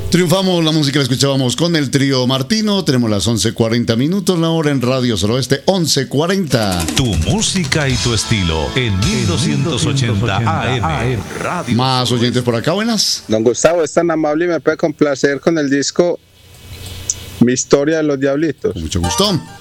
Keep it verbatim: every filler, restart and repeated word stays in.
Triunfamos, la música la escuchábamos con el trío Martino. Tenemos las once cuarenta minutos, la hora en Radio Suroeste, once cuarenta. Tu música y tu estilo en mil doscientos ochenta A M. Radio Más oyentes por acá, buenas. Don Gustavo, es tan amable y me puede complacer con el disco Mi Historia de los Diablitos. Con mucho gusto.